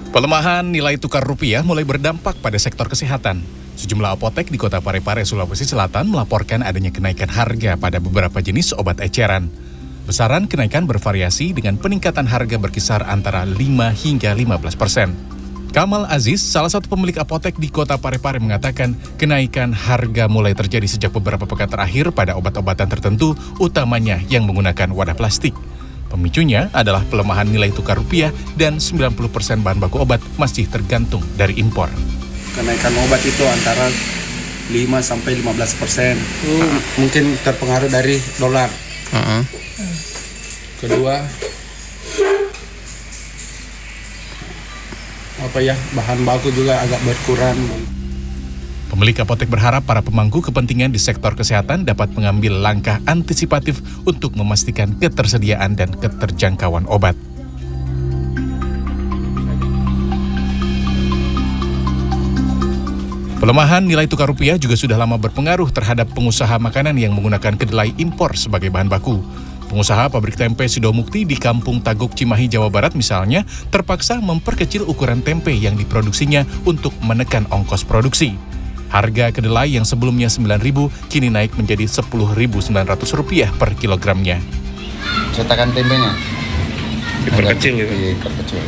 Pelemahan nilai tukar rupiah mulai berdampak pada sektor kesehatan. Sejumlah apotek di Kota Parepare, Sulawesi Selatan melaporkan adanya kenaikan harga pada beberapa jenis obat eceran. Besaran kenaikan bervariasi dengan peningkatan harga berkisar antara 5 hingga 15%. Kamal Aziz, salah satu pemilik apotek di Kota Parepare mengatakan kenaikan harga mulai terjadi sejak beberapa pekan terakhir pada obat-obatan tertentu, utamanya yang menggunakan wadah plastik. Pemicunya adalah pelemahan nilai tukar rupiah dan 90% bahan baku obat masih tergantung dari impor. Kenaikan obat itu antara 5-15%. Mungkin terpengaruh dari dolar. Kedua, bahan baku juga agak berkurang. Pemilik apotek berharap para pemangku kepentingan di sektor kesehatan dapat mengambil langkah antisipatif untuk memastikan ketersediaan dan keterjangkauan obat. Pelemahan nilai tukar rupiah juga sudah lama berpengaruh terhadap pengusaha makanan yang menggunakan kedelai impor sebagai bahan baku. Pengusaha pabrik tempe Sidomukti di Kampung Tagok, Cimahi, Jawa Barat misalnya terpaksa memperkecil ukuran tempe yang diproduksinya untuk menekan ongkos produksi. Harga kedelai yang sebelumnya Rp9.000 kini naik menjadi Rp10.900 per kilogramnya. Cetakan tempenya diperkecil gitu. Diperkecil.